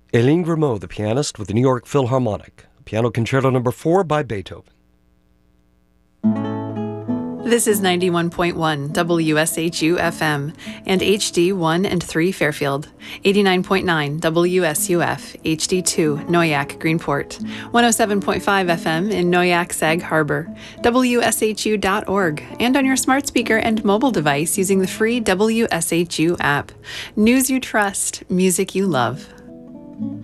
Eline Grimaud, the pianist with the New York Philharmonic, Piano Concerto No. 4 by Beethoven. This is 91.1 WSHU FM and HD1 and 3 Fairfield, 89.9 WSUF HD2 Noyak Greenport, 107.5 FM in Noyak Sag Harbor, WSHU.org, and on your smart speaker and mobile device using the free WSHU app. News you trust, music you love.